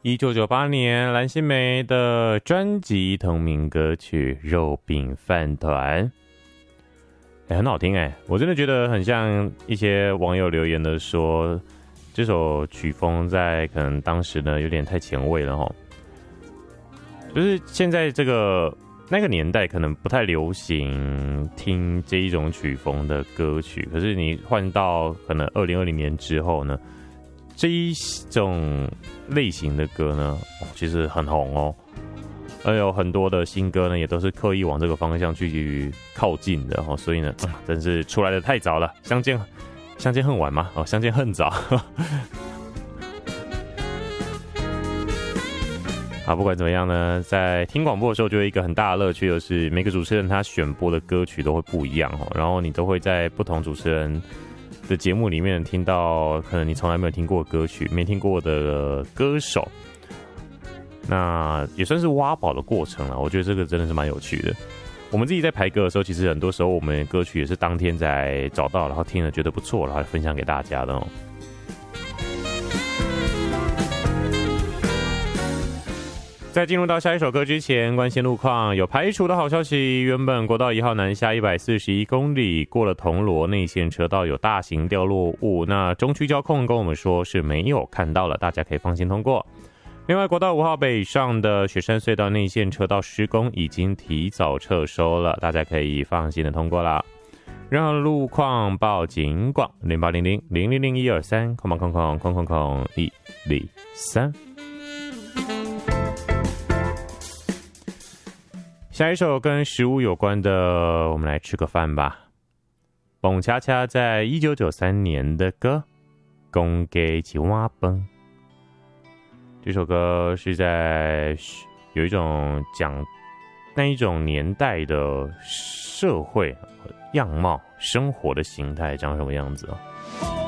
1998年蓝心湄的专辑同名歌曲《肉饼饭团》，很好听我真的觉得很像一些网友留言的说，这首曲风在可能当时呢有点太前卫了齁，就是现在那个年代可能不太流行听这一种曲风的歌曲，可是你换到可能2020年之后呢，这一种类型的歌呢，其实很红哦，而有很多的新歌呢，也都是刻意往这个方向去靠近的所以呢，真是出来的太早了，相见恨晚嘛，相见恨早。好，不管怎么样呢，在听广播的时候，就有一个很大的乐趣，就是每个主持人他选播的歌曲都会不一样然后你都会在不同主持人的节目里面听到可能你从来没有听过的歌曲，没听过的歌手，那也算是挖宝的过程了。我觉得这个真的是蛮有趣的。我们自己在排歌的时候，其实很多时候我们歌曲也是当天才找到，然后听了觉得不错，然后分享给大家的在进入到下一首歌之前，关心路况有排除的好消息。原本国道1号南下141公里，过了铜锣内线车道有大型掉落物，那中区交控跟我们说是没有看到了，大家可以放心通过。另外，国道5号北上的雪山隧道内线车道施工已经提早撤收了，大家可以放心的通过啦。任何路况报警广0800000123，103。下一首跟食物有关的，我们来吃个饭吧。蹦恰恰在1993年的歌《公给一碗饭》，这首歌是在有一种讲那一种年代的社会样貌、生活的形态长什么样子